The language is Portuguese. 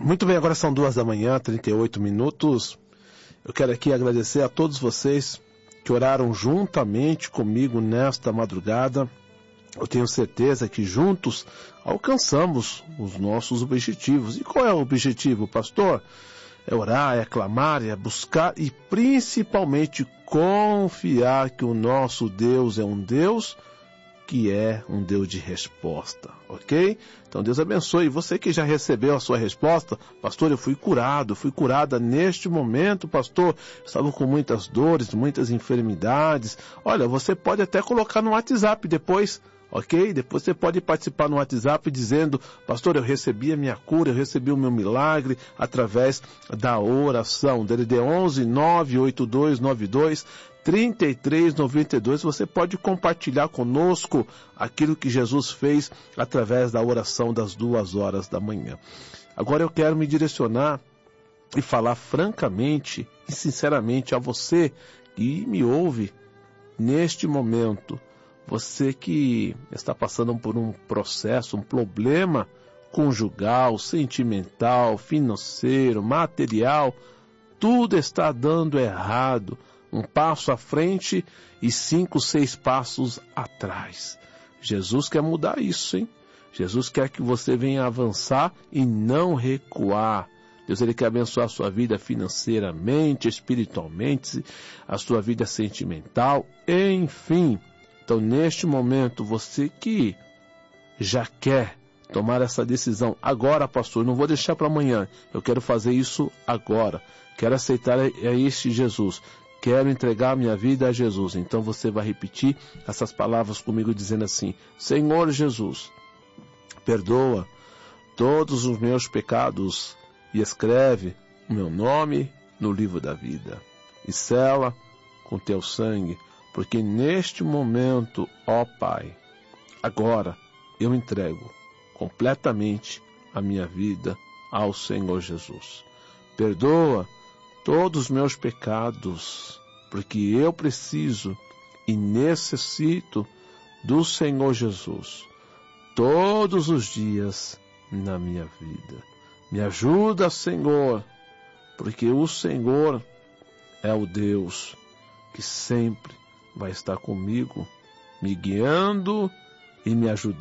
Muito bem, agora são 2h, 38 minutos. Eu quero aqui agradecer a todos vocês que oraram juntamente comigo nesta madrugada. Eu tenho certeza que juntos alcançamos os nossos objetivos. E qual é o objetivo, pastor? É orar, é clamar, é buscar e principalmente confiar que o nosso Deus é um Deus que é um Deus de resposta, ok? Então Deus abençoe. Você que já recebeu a sua resposta, pastor, eu fui curada neste momento, pastor, estava com muitas dores, muitas enfermidades. Olha, você pode até colocar no WhatsApp depois, ok? Depois você pode participar no WhatsApp dizendo, pastor, eu recebi a minha cura, eu recebi o meu milagre através da oração. DDD 11 98292 3392, você pode compartilhar conosco aquilo que Jesus fez através da oração das 2h da manhã. Agora eu quero me direcionar e falar francamente e sinceramente a você que me ouve neste momento. Você que está passando por um processo, um problema conjugal, sentimental, financeiro, material, tudo está dando errado. Um passo à frente e 5, 6 passos atrás. Jesus quer mudar isso, hein? Jesus quer que você venha avançar e não recuar. Deus, Ele quer abençoar a sua vida financeiramente, espiritualmente, a sua vida sentimental, enfim. Então, neste momento, você que já quer tomar essa decisão agora, pastor, não vou deixar para amanhã, eu quero fazer isso agora. Quero aceitar a este Jesus. Quero entregar minha vida a Jesus. Então você vai repetir essas palavras comigo dizendo assim: Senhor Jesus, perdoa todos os meus pecados e escreve o meu nome no livro da vida. E sela com teu sangue, porque neste momento, ó Pai, agora eu entrego completamente a minha vida ao Senhor Jesus. Perdoa todos os meus pecados, porque eu preciso e necessito do Senhor Jesus todos os dias na minha vida. Me ajuda, Senhor, porque o Senhor é o Deus que sempre vai estar comigo, me guiando e me ajudando